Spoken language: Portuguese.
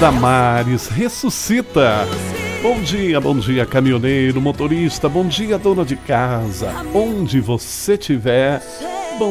Damares, ressuscita. Bom dia, caminhoneiro, motorista. Bom dia, dona de casa. Onde você estiver,